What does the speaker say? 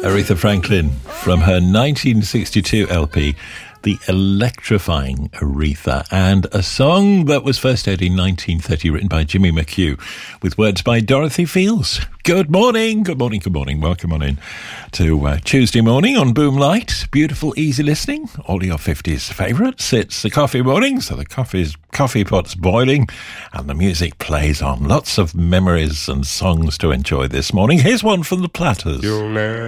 Aretha Franklin from her 1962 LP, The Electrifying Aretha, and a song that was first heard in 1930, written by Jimmy McHugh, with words by Dorothy Fields. Good morning, good morning, good morning. Welcome on in to Tuesday morning on Boom Light. Beautiful, easy listening. All your 50s favourites. It's the coffee morning, so the coffee pot's boiling and the music plays on. Lots of memories and songs to enjoy this morning. Here's one from the Platters.